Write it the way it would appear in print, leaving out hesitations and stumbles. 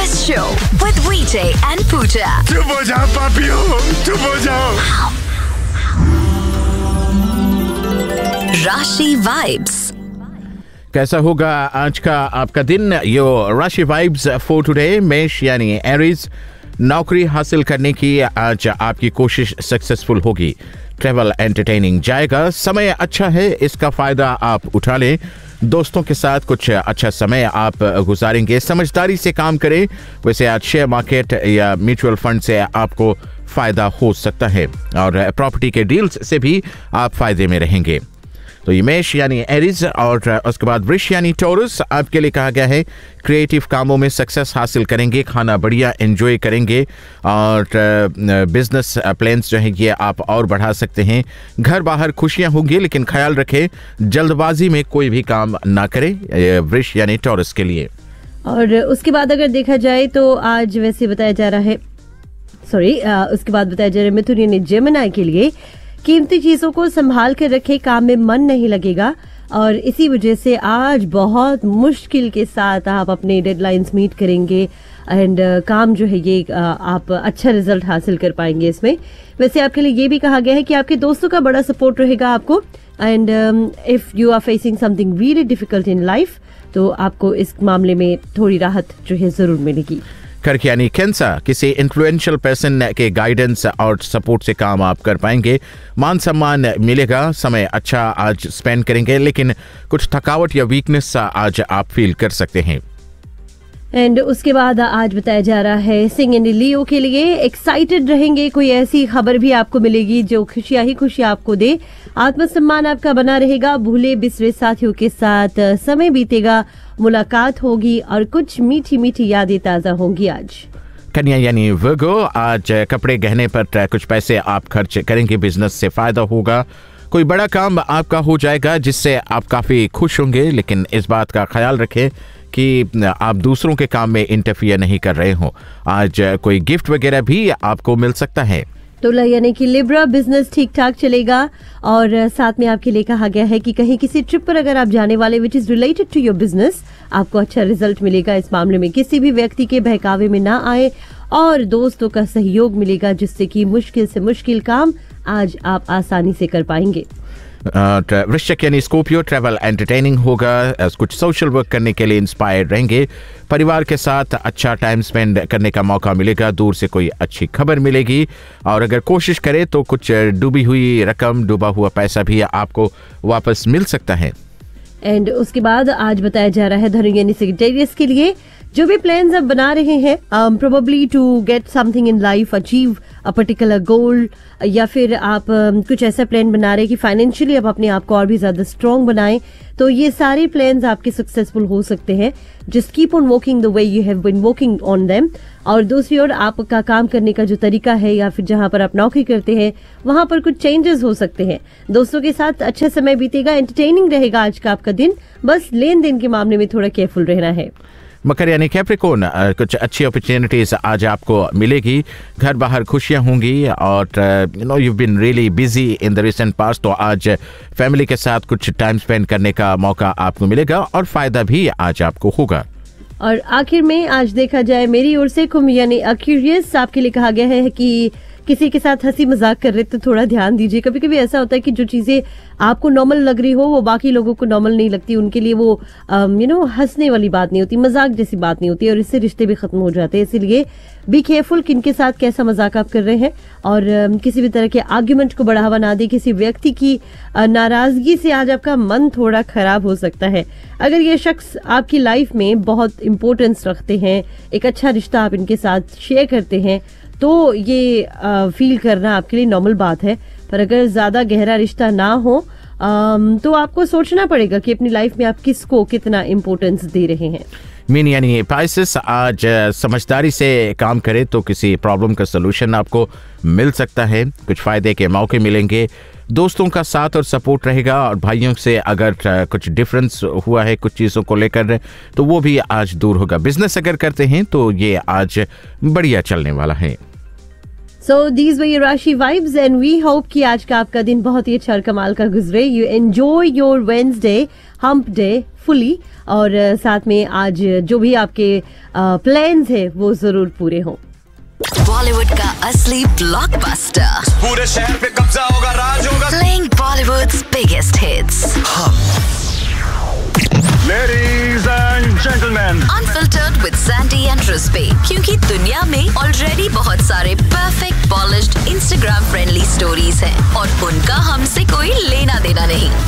Breakfast Show with VJ and Pooja. चुप हो जाओ पापियों, चुप हो जाओ। राशि वाइब्स। कैसा होगा आज का आपका दिन? यो राशि वाइब्स फॉर टुडे। मेष यानी एरीज, नौकरी हासिल करने की आज आपकी कोशिश सक्सेसफुल होगी। ट्रैवल एंटरटेनिंग जाएगा। समय अच्छा है, इसका फायदा आप उठा लें। दोस्तों के साथ कुछ अच्छा समय आप गुजारेंगे। समझदारी से काम करें। वैसे आज शेयर मार्केट या म्यूचुअल फंड से आपको फायदा हो सकता है और प्रॉपर्टी के डील्स से भी आप फायदे में रहेंगे। तो ये मेष यानी एरीज और उसके बाद वृष यानी टॉरस, आपके लिए कहा गया है क्रिएटिव कामों में सक्सेस हासिल करेंगे। खाना बढ़िया एंजॉय करेंगे और बिजनेस प्लान्स जो है ये आप और बढ़ा सकते हैं। घर बाहर खुशियां होंगी, लेकिन ख्याल रखें जल्दबाजी में कोई भी काम ना करें, वृष यानी टॉरस के लिए। और उसके बाद अगर देखा जाए तो आज वैसे बताया जा रहा है उसके बाद बताया जा रहा है मिथुन यानी जेमिनी के लिए कीमती चीजों को संभाल कर रखे, काम में मन नहीं लगेगा और इसी वजह से आज बहुत मुश्किल के साथ आप अपने डेडलाइंस मीट करेंगे एंड काम जो है ये आप अच्छा रिजल्ट हासिल कर पाएंगे इसमें। वैसे आपके लिए ये भी कहा गया है कि आपके दोस्तों का बड़ा सपोर्ट रहेगा आपको and if you are facing something really difficult in life तो आपको इस मामले में थोड़ी राहत जो है जरूर मिलेगी। कर्क यानी कैंसर, किसी इन्फ्लुएंशियल पर्सन के गाइडेंस और सपोर्ट से काम आप कर पाएंगे। मान सम्मान मिलेगा। समय अच्छा आज स्पेंड करेंगे, लेकिन कुछ थकावट या वीकनेस आज आप फील कर सकते हैं। एंड उसके बाद आज बताया जा रहा है सिंह एंड लियो के लिए एक्साइटेड रहेंगे। कोई ऐसी खबर भी आपको मिलेगी जो खुशियां ही खुशियां आपको दे। आत्मसम्मान आपका बना रहेगा। भूले बिसरे साथियों के साथ समय बीतेगा, मुलाकात होगी और कुछ मीठी मीठी यादें ताजा होंगी आज। कन्या यानी वर्गो, आज कपड़े गहने पर कुछ पैसे आप खर्च करेंगे। बिजनेस से फायदा होगा। कोई बड़ा काम आपका हो जाएगा जिससे आप काफी खुश होंगे, लेकिन इस बात का ख्याल रखें कि आप दूसरों के काम में इंटरफियर नहीं कर रहे हो। आज कोई गिफ्ट वगैरह भी आपको मिल सकता है। तुला यानी कि लिब्रा, बिजनेस ठीक ठाक चलेगा और साथ में आपके लिए कहा गया है कि कहीं किसी ट्रिप पर अगर आप जाने वाले which is related to your business, आपको अच्छा रिजल्ट मिलेगा। इस मामले में किसी भी व्यक्ति के बहकावे में ना आए और दोस्तों का सहयोग मिलेगा जिससे कि मुश्किल से मुश्किल काम आज आप आसानी से कर पाएंगे। वृश्चिक यानी स्कॉर्पियो, ट्रैवल एंटरटेनिंग होगा। कुछ सोशल वर्क करने के लिए इंस्पायर्ड रहेंगे। परिवार के साथ अच्छा टाइम स्पेंड करने का मौका मिलेगा। दूर से कोई अच्छी खबर मिलेगी और अगर कोशिश करें तो कुछ डूबी हुई रकम, डूबा हुआ पैसा भी आपको वापस मिल सकता है। एंड उसके बाद आज बताया जा रहा है धनु यानी सेजिटेरियस के लिए जो भी प्लान्स आप बना रहे हैं probably to get something in life, achieve a particular goal, या फिर आप कुछ ऐसा प्लान बना रहे हैं कि फाइनेंशियली आप अपने आप को और भी ज्यादा स्ट्रांग बनाएं, तो ये सारे प्लान्स आपके सक्सेसफुल हो सकते हैं। Just keep on working the way you have been working on them. और दूसरी ओर आपका काम करने का जो तरीका है या फिर जहां पर आप नौकरी करते हैं वहां पर कुछ चेंजेस हो सकते हैं। दोस्तों के साथ अच्छा समय बीतेगा, एंटरटेनिंग रहेगा आज का आपका दिन। बस लेन देन के मामले में थोड़ा केयरफुल रहना है। मकर यानी कैप्रिकॉर्न, कुछ अच्छी अपॉर्चुनिटीज आज आपको मिलेगी। घर बाहर खुशियां होंगी और you been really busy in the recent past, तो आज फैमिली के साथ कुछ टाइम स्पेंड करने का मौका आपको मिलेगा और फायदा भी आज आपको होगा। और आखिर में आज देखा जाए मेरी ओर से कुंभ यानी अक्यूरियस, आपके लिए कहा गया है कि किसी के साथ हंसी मजाक कर रहे तो थोड़ा ध्यान दीजिए। कभी कभी ऐसा होता है कि जो चीजें आपको नॉर्मल लग रही हो वो बाकी लोगों को नॉर्मल नहीं लगती, उनके लिए वो हंसने वाली बात नहीं होती, मजाक जैसी बात नहीं होती और इससे रिश्ते भी खत्म हो जाते हैं। इसीलिए बी केयरफुल किनके साथ कैसा मजाक आप कर रहे हैं और किसी भी तरह के आर्ग्यूमेंट को बढ़ावा ना दे। किसी व्यक्ति की नाराजगी से आज आपका मन थोड़ा खराब हो सकता है। अगर ये शख्स आपकी लाइफ में बहुत इंपॉर्टेंस रखते हैं, एक अच्छा रिश्ता आप इनके साथ शेयर करते हैं, तो ये फील करना आपके लिए नॉर्मल बात है। पर अगर ज्यादा गहरा रिश्ता ना हो तो आपको सोचना पड़ेगा कि अपनी लाइफ में आप किसको कितना इम्पोर्टेंस दे रहे हैं। मीन यानी पाइसेस, आज समझदारी से काम करें तो किसी प्रॉब्लम का सलूशन आपको मिल सकता है। कुछ फायदे के मौके मिलेंगे। दोस्तों का साथ और सपोर्ट रहेगा और भाइयों से अगर कुछ डिफरेंस हुआ है कुछ चीज़ों को लेकर तो वो भी आज दूर होगा। बिजनेस अगर करते हैं तो ये आज बढ़िया चलने वाला है। So these were your Rashi vibes and we hope कि आज का आपका दिन बहुत ही अच्छा और कमाल का गुजरे. You enjoy your Wednesday hump day fully और साथ में आज जो भी आपके प्लान्स है वो जरूर पूरे हों. बॉलीवुड का असली ब्लॉकबस्टर पूरे शहर पे कब्जा होगा, राज होगा. Playing Bollywood's biggest hits. Ladies and gentlemen, Unfiltered with Sandy and Rispe. क्योंकि दुनिया में ऑलरेडी बहुत सारे perfect polished Instagram friendly stories हैं और उनका